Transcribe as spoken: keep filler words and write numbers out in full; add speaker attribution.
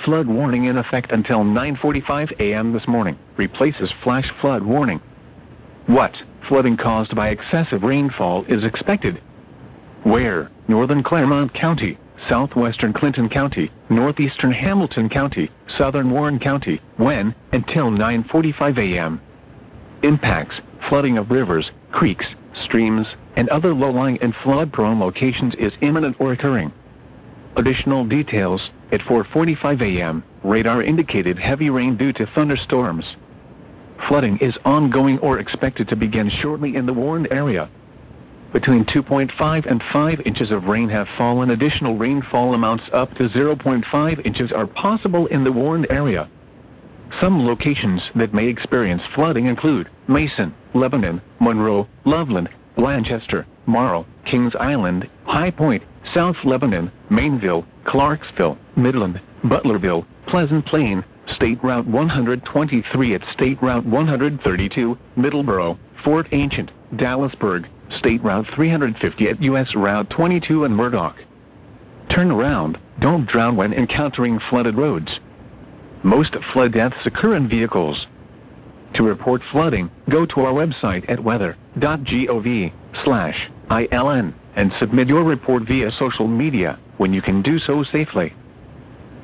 Speaker 1: flood warning in effect until nine forty-five a m this morning, replaces flash flood warning. What flooding caused by excessive rainfall is expected? Where? Northern Claremont County, southwestern Clinton County, northeastern Hamilton County, southern Warren County. When? Until nine forty-five a m Impacts: flooding of rivers, creeks, streams, and other low-lying and flood-prone locations is imminent or occurring. Additional details: at four forty-five a m, radar indicated heavy rain due to thunderstorms. Flooding is ongoing or expected to begin shortly in the warned area. Between two point five and five inches of rain have fallen. Additional rainfall amounts up to zero point five inches are possible in the warned area. Some locations that may experience flooding include Mason, Lebanon, Monroe, Loveland, Blanchester, Morrow, Kings Island, High Point, South Lebanon, Mainville, Clarksville, Midland, Butlerville, Pleasant Plain, State Route one hundred twenty-three at State Route one hundred thirty-two, Middleborough, Fort Ancient, Dallasburg, State Route three hundred fifty at U S Route twenty-two and Murdoch. Turn around, don't drown when encountering flooded roads. Most flood deaths occur in vehicles. To report flooding, go to our website at weather dot gov slash I L N and submit your report via social media when you can do so safely.